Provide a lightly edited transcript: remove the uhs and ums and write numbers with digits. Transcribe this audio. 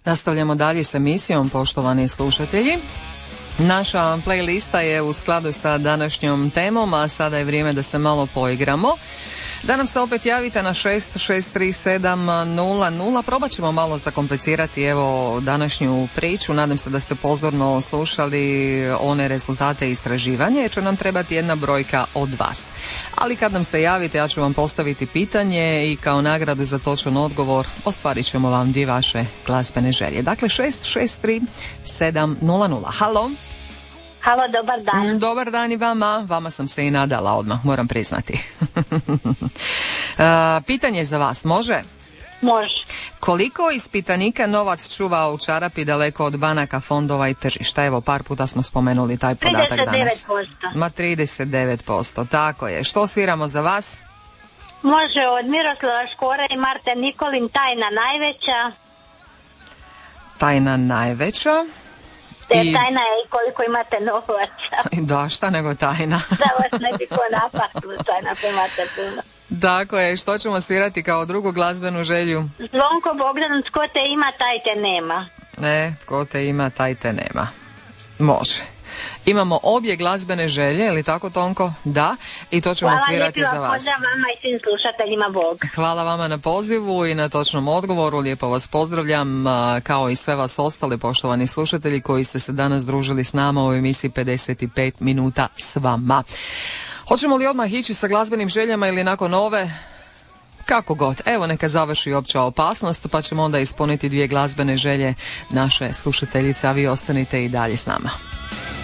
Nastavljamo dalje s emisijom, poštovani slušatelji. Naša playlista je u skladu sa današnjom temom, a sada je vrijeme da se malo poigramo. Da nam se opet javite na 663700. Probat ćemo malo zakomplicirati evo današnju priču. Nadam se da ste pozorno slušali one rezultate istraživanja, jer će nam trebati jedna brojka od vas. Ali kad nam se javite, ja ću vam postaviti pitanje i kao nagradu za točan odgovor ostvarit ćemo vam 2 vaše glazbene želje. Dakle, 663700. Halo? Halo, dobar dan. Dobar dan i vama. Vama sam se i nadala odmah, moram priznati. Pitanje za vas, može? Može. Koliko ispitanika novac čuva u čarapi daleko od banaka, fondova i tržišta? Evo, par puta smo spomenuli taj podatak danas. 39%. Ma 39%, tako je. Što sviramo za vas? Može od Miroslava Škora i Marte Nikolin, Tajna najveća. Tajna najveća. Tajna je i koliko imate novaca. Da, šta nego tajna. Da vas ne bi ko napad slučajno ako imate puno. Tako je, što ćemo svirati kao drugu glazbenu želju? Zvonko Bogdan, tko te ima, taj te nema. Tko te ima, taj te nema. Može. Imamo obje glazbene želje, je li tako, Tonko? Da, i to ćemo svirati za vas. Hvala lijepo, pozdrav vama i svim slušateljima, Bog. Hvala vama na pozivu i na točnom odgovoru, lijepo vas pozdravljam, kao i sve vas ostale poštovani slušatelji koji ste se danas družili s nama u emisiji 55 minuta s vama. Hoćemo li odmah ići sa glazbenim željama ili nakon ove? Kako god, evo neka završi opća opasnost, pa ćemo onda ispuniti 2 glazbene želje naše slušateljice, a vi ostanite i dalje s nama.